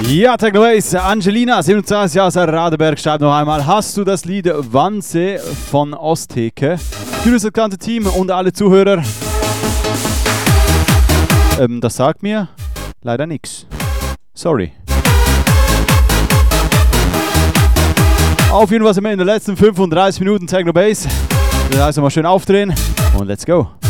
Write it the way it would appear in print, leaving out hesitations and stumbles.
Ja, Techno Bass, Angelina, 27 Jahre aus Radeberg, schreibt noch einmal: Hast du das Lied Wanze von Osttheke? Grüße das ganze Team und alle Zuhörer. Das sagt mir leider nichts. Sorry. Auf jeden Fall sind wir in den letzten 35 Minuten Techno Bass. Das heißt, mal schön aufdrehen und let's go.